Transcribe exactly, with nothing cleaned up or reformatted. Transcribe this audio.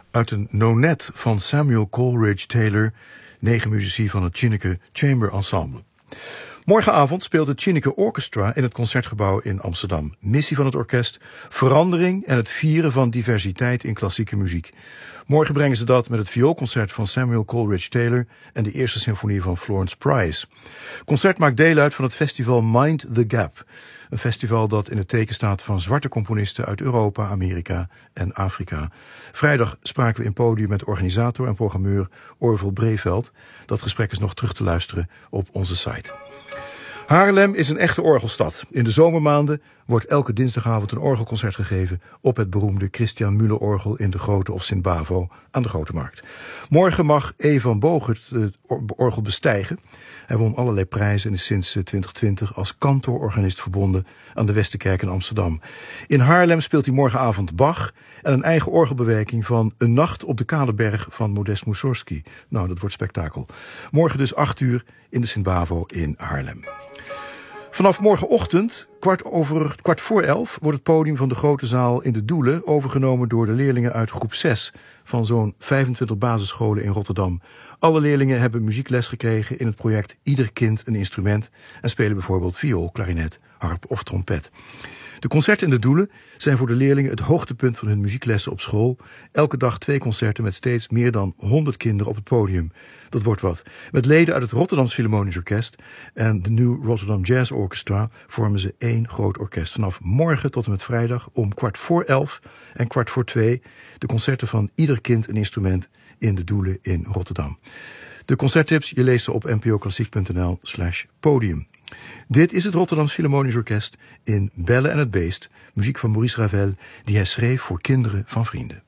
uit een nonet van Samuel Coleridge Taylor, negen muzici van het Chineke Chamber Ensemble. Morgenavond speelt het Chineke Orchestra in het Concertgebouw in Amsterdam. Missie van het orkest: verandering en het vieren van diversiteit in klassieke muziek. Morgen brengen ze dat met het vioolconcert van Samuel Coleridge Taylor en de eerste symfonie van Florence Price. Het concert maakt deel uit van het festival Mind the Gap. Een festival dat in het teken staat van zwarte componisten uit Europa, Amerika en Afrika. Vrijdag spraken we in Podium met organisator en programmeur Orville Breveld. Dat gesprek is nog terug te luisteren op onze site. Haarlem is een echte orgelstad. In de zomermaanden wordt elke dinsdagavond een orgelconcert gegeven op het beroemde Christian Müller-orgel in de Grote of Sint-Bavo aan de Grote Markt. Morgen mag E. van Bogert het orgel bestijgen. Hij won allerlei prijzen en is sinds twintig twintig als kantoororganist verbonden aan de Westerkerk in Amsterdam. In Haarlem speelt hij morgenavond Bach en een eigen orgelbewerking van Een Nacht op de Kadeberg van Modest Mussorgsky. Nou, dat wordt spektakel. Morgen dus acht uur in de Sint-Bavo in Haarlem. Vanaf morgenochtend, kwart, over, kwart voor elf, wordt het podium van de grote zaal in de Doelen overgenomen door de leerlingen uit groep zes van zo'n vijfentwintig basisscholen in Rotterdam. Alle leerlingen hebben muziekles gekregen in het project Ieder Kind een Instrument en spelen bijvoorbeeld viool, klarinet, harp of trompet. De concerten in de Doelen zijn voor de leerlingen het hoogtepunt van hun muzieklessen op school. Elke dag twee concerten met steeds meer dan honderd kinderen op het podium. Dat wordt wat. Met leden uit het Rotterdam Philharmonisch Orkest en de New Rotterdam Jazz Orchestra vormen ze één groot orkest. Vanaf morgen tot en met vrijdag om kwart voor elf en kwart voor twee de concerten van Ieder Kind een Instrument in de Doelen in Rotterdam. De concerttips, je leest ze op npoklassiek.nl slash podium. Dit is het Rotterdam Philharmonisch Orkest in Belle en het Beest, muziek van Maurice Ravel, die hij schreef voor kinderen van vrienden.